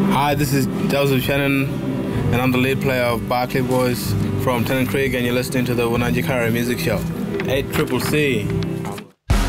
Hi, this is Joseph Shannon, and I'm the lead player of Barclay Boys from Tennant Creek, and you're listening to the Wananji Kara Music Show. 8CCC.